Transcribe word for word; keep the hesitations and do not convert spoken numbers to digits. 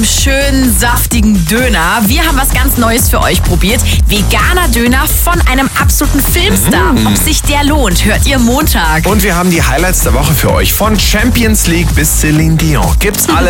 schönen, saftigen Döner. Wir haben was ganz Neues für euch probiert. Veganer Döner von einem absoluten Filmstar. Mm. Ob sich der lohnt, hört ihr Montag. Und wir haben die Highlights der Woche für euch. Von Champions League bis Celine Dion. Gibt's alles.